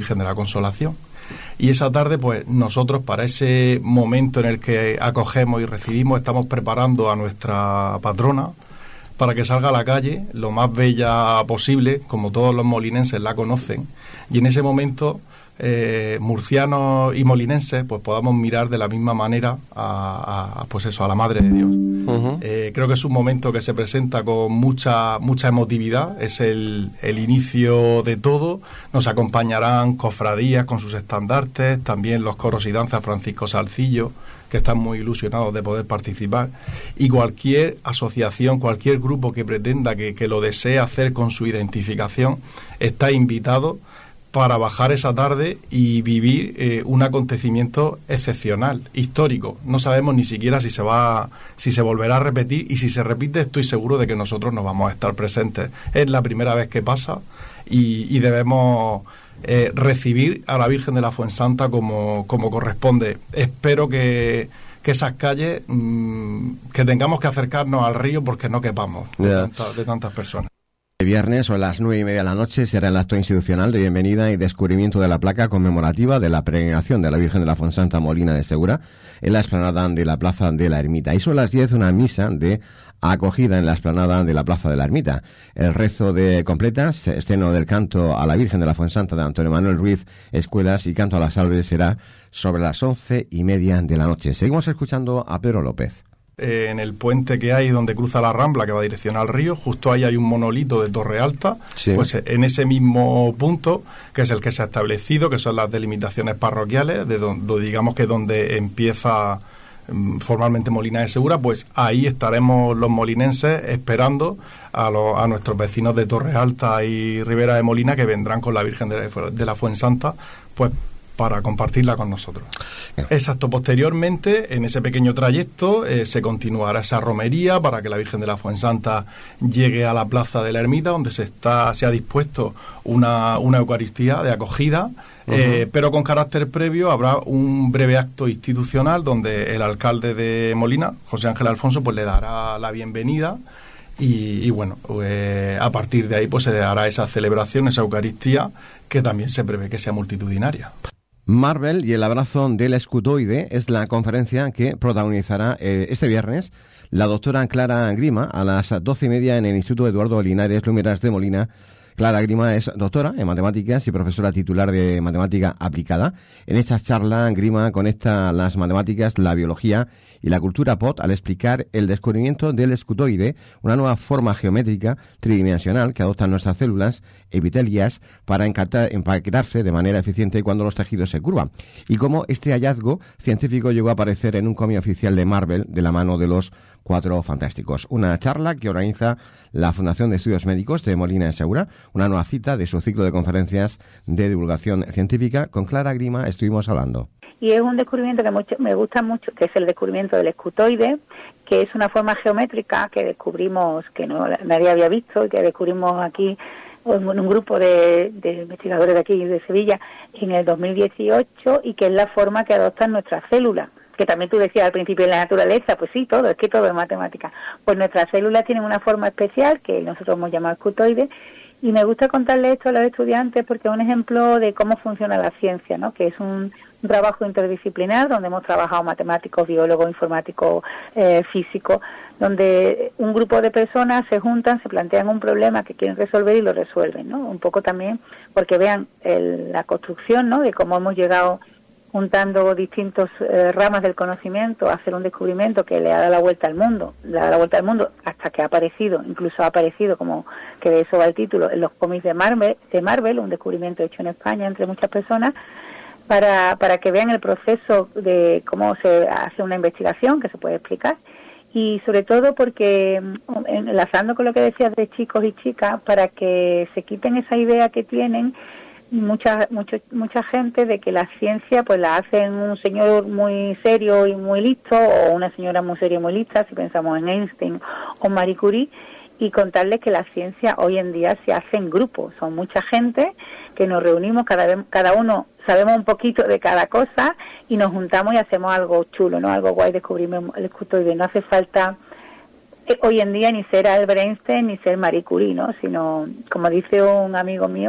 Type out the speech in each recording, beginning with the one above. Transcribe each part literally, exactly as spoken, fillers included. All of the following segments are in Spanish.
Virgen de la Consolación. Y esa tarde, pues nosotros, para ese momento en el que acogemos y recibimos, estamos preparando a nuestra patrona para que salga a la calle lo más bella posible, como todos los molinenses la conocen, y en ese momento eh, murcianos y molinenses pues podamos mirar de la misma manera a, a pues eso, a la Madre de Dios. Uh-huh. Eh, creo que es un momento que se presenta con mucha mucha emotividad, es el, el inicio de todo. Nos acompañarán cofradías con sus estandartes, también los coros y danzas Francisco Salcillo, que están muy ilusionados de poder participar, y cualquier asociación, cualquier grupo que pretenda, que, que lo desee hacer con su identificación, está invitado para bajar esa tarde y vivir eh, un acontecimiento excepcional, histórico. No sabemos ni siquiera si se va, si se volverá a repetir, y si se repite estoy seguro de que nosotros no vamos a estar presentes. Es la primera vez que pasa y, y debemos Eh, recibir a la Virgen de la Fuensanta como, como corresponde. Espero que, que esas calles, mmm, que tengamos que acercarnos al río porque no quepamos de, yeah. tanta, de tantas personas. El viernes, o a las nueve y media de la noche, será el acto institucional de bienvenida y descubrimiento de la placa conmemorativa de la peregrinación de la Virgen de la Fuensanta Molina de Segura en la explanada de la Plaza de la Ermita. Y son las diez, una misa de acogida en la explanada de la Plaza de la Ermita. El rezo de completas, estreno del canto a la Virgen de la Fuensanta de Antonio Manuel Ruiz Escuelas y canto a la salve será sobre las once y media de la noche. Seguimos escuchando a Pedro López. Eh, en el puente que hay donde cruza la Rambla, que va dirección al río, justo ahí hay un monolito de Torre Alta. Sí. Pues en ese mismo punto, que es el que se ha establecido, que son las delimitaciones parroquiales, de donde, digamos que donde empieza um, formalmente Molina de Segura, pues ahí estaremos los molinenses esperando a, los, a nuestros vecinos de Torre Alta y Ribera de Molina, que vendrán con la Virgen de la, de la Fuensanta, pues para compartirla con nosotros. Exacto. Posteriormente, en ese pequeño trayecto, eh, se continuará esa romería para que la Virgen de la Fuensanta llegue a la Plaza de la Ermita, donde se está se ha dispuesto una, una Eucaristía de acogida, uh-huh. eh, pero con carácter previo habrá un breve acto institucional donde el alcalde de Molina, José Ángel Alfonso, pues le dará la bienvenida. Y, y bueno, eh, a partir de ahí pues se hará esa celebración, esa Eucaristía, que también se prevé que sea multitudinaria. Marvel y el abrazo del escutoide es la conferencia que protagonizará eh, este viernes la doctora Clara Grima a las doce y media en el Instituto Eduardo Linares Lumières de Molina. Clara Grima es doctora en matemáticas y profesora titular de matemática aplicada. En esta charla, Grima conecta las matemáticas, la biología y la cultura pop al explicar el descubrimiento del escutoide, una nueva forma geométrica tridimensional que adoptan nuestras células epitelias para empaquetarse de manera eficiente cuando los tejidos se curvan. Y cómo este hallazgo científico llegó a aparecer en un cómic oficial de Marvel de la mano de los Cuatro Fantásticos. Una charla que organiza la Fundación de Estudios Médicos de Molina de Segura, una nueva cita de su ciclo de conferencias de divulgación científica. Con Clara Grima estuvimos hablando. Y es un descubrimiento que mucho, me gusta mucho, que es el descubrimiento del escutoide, que es una forma geométrica que descubrimos, que no nadie había visto, y que descubrimos aquí en un grupo de, de investigadores de aquí de Sevilla en el dos mil dieciocho, y que es la forma que adoptan nuestras células. Que también tú decías al principio en la naturaleza, pues sí, todo, es que todo es matemática. Pues nuestras células tienen una forma especial que nosotros hemos llamado escutoide, y me gusta contarle esto a los estudiantes porque es un ejemplo de cómo funciona la ciencia, ¿no? Que es un, un trabajo interdisciplinar donde hemos trabajado matemáticos, biólogos, informáticos, eh, físicos, donde un grupo de personas se juntan, se plantean un problema que quieren resolver y lo resuelven, ¿no? Un poco también porque vean el, la construcción, ¿no? De cómo hemos llegado juntando distintas eh, ramas del conocimiento a hacer un descubrimiento que le ha dado la vuelta al mundo, le ha dado la vuelta al mundo hasta que ha aparecido, incluso ha aparecido, como que de eso va el título, en los cómics de Marvel, de Marvel, un descubrimiento hecho en España entre muchas personas, para, para que vean el proceso de cómo se hace una investigación, que se puede explicar, y sobre todo porque, enlazando con lo que decías de chicos y chicas, para que se quiten esa idea que tienen mucha mucha mucha gente de que la ciencia pues la hacen un señor muy serio y muy listo, o una señora muy seria y muy lista, si pensamos en Einstein o Marie Curie, y contarles que la ciencia hoy en día se hace en grupo. Son mucha gente que nos reunimos, cada vez, cada uno sabemos un poquito de cada cosa y nos juntamos y hacemos algo chulo, ¿no? Algo guay, descubrimos el escutoide. No hace falta eh, hoy en día ni ser Albert Einstein ni ser Marie Curie, ¿no? Sino, como dice un amigo mío,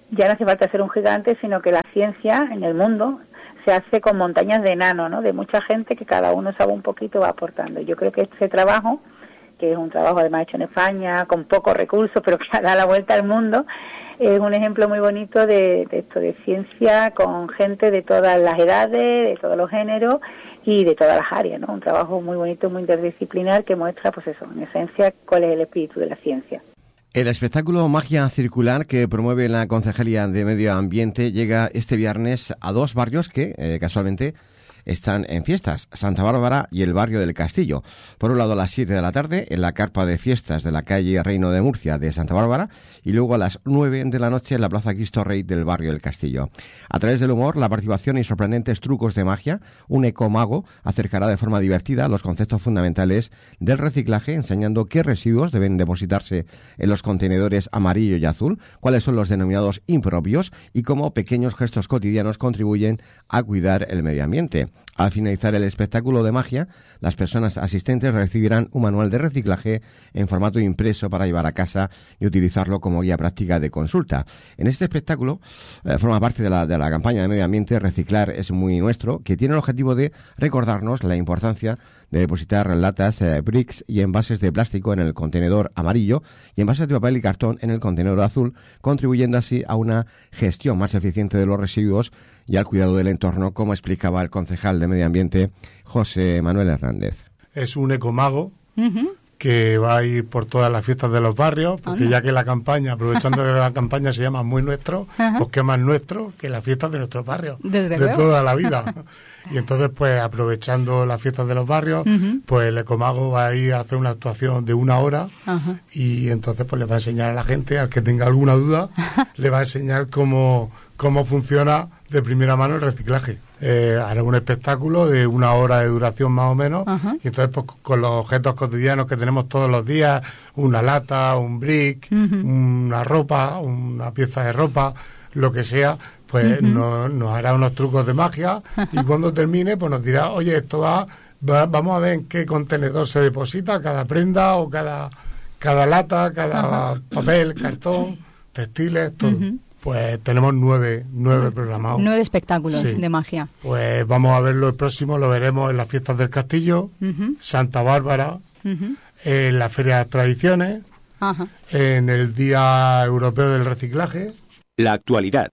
ya no hace falta ser un gigante, sino que la ciencia en el mundo se hace con montañas de enano, ¿no? De mucha gente que cada uno sabe un poquito, va aportando. Yo creo que este trabajo, que es un trabajo además hecho en España, con pocos recursos, pero que da la vuelta al mundo, es un ejemplo muy bonito de, de esto, de ciencia con gente de todas las edades, de todos los géneros y de todas las áreas, ¿no? Un trabajo muy bonito, muy interdisciplinar, que muestra, pues eso, en esencia, cuál es el espíritu de la ciencia. El espectáculo Magia Circular que promueve la Concejalía de Medio Ambiente llega este viernes a dos barrios que, eh, casualmente, están en fiestas, Santa Bárbara y el barrio del Castillo. Por un lado a las siete de la tarde en la carpa de fiestas de la calle Reino de Murcia de Santa Bárbara y luego a las nueve de la noche en la Plaza Cristo Rey del barrio del Castillo. A través del humor, la participación y sorprendentes trucos de magia, un ecomago acercará de forma divertida los conceptos fundamentales del reciclaje, enseñando qué residuos deben depositarse en los contenedores amarillo y azul, cuáles son los denominados impropios y cómo pequeños gestos cotidianos contribuyen a cuidar el medio ambiente. Al finalizar el espectáculo de magia, las personas asistentes recibirán un manual de reciclaje en formato impreso para llevar a casa y utilizarlo como guía práctica de consulta. En este espectáculo eh, forma parte de la, de la campaña de medio ambiente Reciclar es muy nuestro, que tiene el objetivo de recordarnos la importancia de depositar latas, eh, bricks y envases de plástico en el contenedor amarillo y envases de papel y cartón en el contenedor azul, contribuyendo así a una gestión más eficiente de los residuos y al cuidado del entorno, como explicaba el concejal de Medio Ambiente, José Manuel Hernández. Es un ecomago uh-huh. que va a ir por todas las fiestas de los barrios, porque uh-huh. ya que la campaña, aprovechando que la campaña se llama Muy Nuestro, uh-huh. pues qué más nuestro que las fiestas de nuestros barrios, Desde de luego. toda la vida. Y entonces, pues aprovechando las fiestas de los barrios, uh-huh. pues el ecomago va a ir a hacer una actuación de una hora uh-huh. y entonces pues le va a enseñar a la gente, al que tenga alguna duda, le va a enseñar cómo, cómo funciona de primera mano el reciclaje. Eh, hará un espectáculo de una hora de duración más o menos uh-huh. y entonces pues con los objetos cotidianos que tenemos todos los días, una lata, un brick, uh-huh. una ropa, una pieza de ropa, lo que sea, pues uh-huh. nos, nos hará unos trucos de magia y cuando termine pues nos dirá, oye, esto va, va vamos a ver en qué contenedor se deposita cada prenda o cada, cada lata, cada uh-huh. papel, cartón, textiles, todo. Uh-huh. Pues tenemos nueve, nueve programados. Nueve espectáculos sí. de magia. Pues vamos a verlo el próximo, lo veremos en las fiestas del Castillo, uh-huh. Santa Bárbara, uh-huh. en la Feria de Tradiciones, uh-huh. en el Día Europeo del Reciclaje. La actualidad.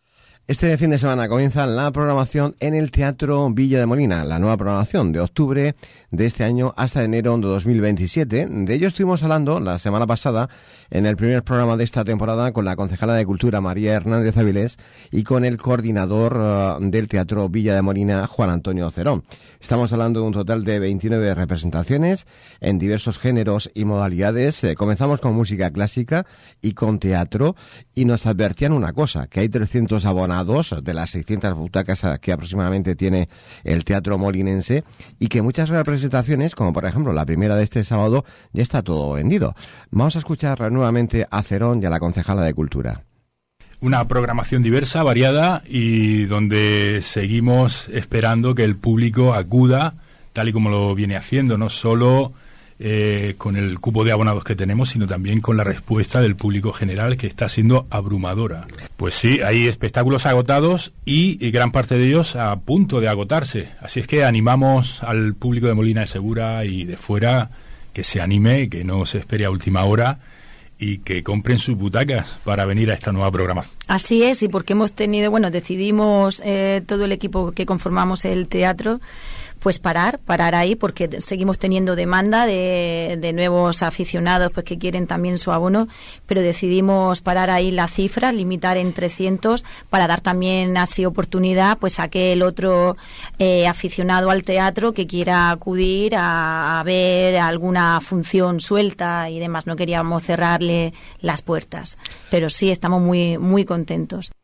Este fin de semana comienza la programación en el Teatro Villa de Molina, la nueva programación de octubre de este año hasta enero de dos mil veintisiete. De ello estuvimos hablando la semana pasada en el primer programa de esta temporada con la concejala de Cultura María Hernández Avilés y con el coordinador uh, del Teatro Villa de Molina, Juan Antonio Cerón. Estamos hablando de un total de veintinueve representaciones en diversos géneros y modalidades. Eh, comenzamos con música clásica y con teatro y nos advertían una cosa, que hay trescientos abonados de las seiscientas butacas que aproximadamente tiene el Teatro Molinense y que muchas representaciones, como por ejemplo la primera de este sábado, ya está todo vendido. Vamos a escuchar nuevamente a Cerón y a la concejala de Cultura. Una programación diversa, variada y donde seguimos esperando que el público acuda tal y como lo viene haciendo, no solo eh, con el cupo de abonados que tenemos, sino también con la respuesta del público general, que está siendo abrumadora. Pues sí, hay espectáculos agotados y, y gran parte de ellos a punto de agotarse. Así es que animamos al público de Molina de Segura y de fuera que se anime, que no se espere a última hora y que compren sus butacas para venir a esta nueva programación. Así es, y porque hemos tenido, bueno, decidimos eh, todo el equipo que conformamos el teatro, pues parar, parar ahí, porque seguimos teniendo demanda de, de nuevos aficionados pues que quieren también su abono, pero decidimos parar ahí la cifra, limitar en trescientos, para dar también así oportunidad pues a aquel otro eh, aficionado al teatro que quiera acudir a, a ver alguna función suelta y demás. No queríamos cerrarle las puertas, pero sí estamos muy, muy contentos.